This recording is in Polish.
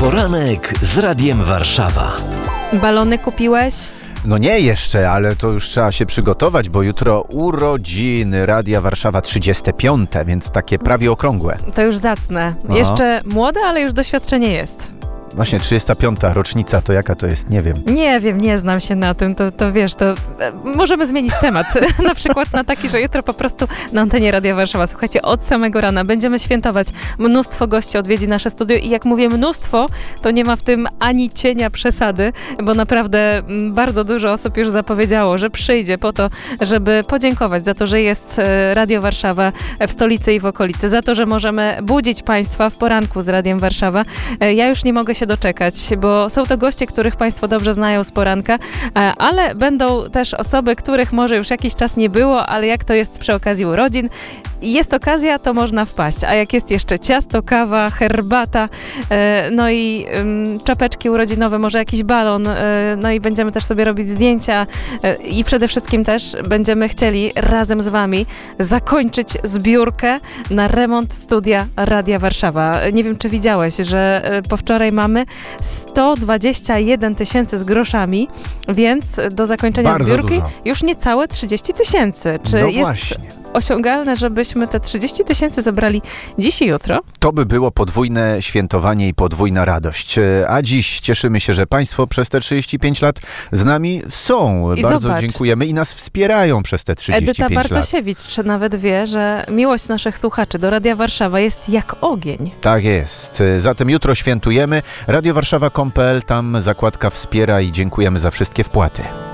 Poranek z Radiem Warszawa. Balony kupiłeś? No nie jeszcze, ale to już trzeba się przygotować, bo jutro urodziny Radia Warszawa 35, więc takie prawie okrągłe. To już zacne. No. Jeszcze młode, ale już doświadczenie jest. Właśnie 35. rocznica, to jaka to jest? Nie wiem. Nie wiem, nie znam się na tym, to wiesz, możemy zmienić temat, na przykład na taki, że jutro po prostu na antenie Radia Warszawa, słuchajcie, od samego rana będziemy świętować, mnóstwo gości odwiedzi nasze studio i jak mówię mnóstwo, to nie ma w tym ani cienia przesady, bo naprawdę bardzo dużo osób już zapowiedziało, że przyjdzie po to, żeby podziękować za to, że jest Radio Warszawa w stolicy i w okolicy, za to, że możemy budzić Państwa w poranku z Radiem Warszawa. Ja już nie mogę się doczekać, bo są to goście, których Państwo dobrze znają z poranka, ale będą też osoby, których może już jakiś czas nie było, ale jak to jest przy okazji urodzin, jest okazja, to można wpaść. A jak jest jeszcze ciasto, kawa, herbata, no i czapeczki urodzinowe, może jakiś balon, no i będziemy też sobie robić zdjęcia i przede wszystkim też będziemy chcieli razem z Wami zakończyć zbiórkę na remont studia Radia Warszawa. Nie wiem, czy widziałeś, że po wczoraj mamy 121 000 z groszami, więc do zakończenia bardzo zbiórki dużo. już niecałe 30 000. Czy No jest właśnie. osiągalne, żebyśmy te 30 000 zebrali dziś i jutro? To by było podwójne świętowanie i podwójna radość. A dziś cieszymy się, że Państwo przez te 35 lat z nami są. I Bardzo zobacz. dziękujemy i nas wspierają przez te 35 Edyta lat. Bartosiewicz czy nawet wie, że miłość naszych słuchaczy do Radia Warszawa jest jak ogień. Tak jest. Zatem jutro świętujemy. radiowarszawa.pl, tam zakładka wspiera i dziękujemy za wszystkie wpłaty.